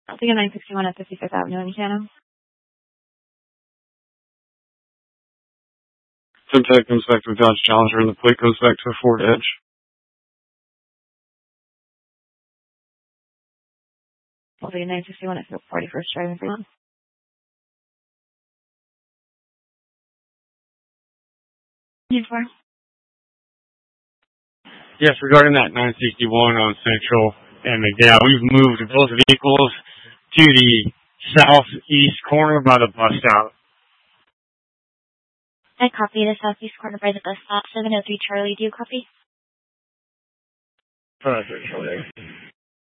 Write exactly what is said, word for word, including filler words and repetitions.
I'll take a nine sixty-one at fifty-fifth Avenue in Cannon. Simtech comes back to the Dodge Challenger, and the plate goes back to the Ford Edge. I'll take a nine sixty-one at forty-first Drive in Fremont. Uniform. Yes, regarding that nine sixty-one on Central, and uh, yeah, we've moved both vehicles to the southeast corner by the bus stop. I copy the southeast corner by the bus stop, seven oh three Charlie. Do you copy? Perfect.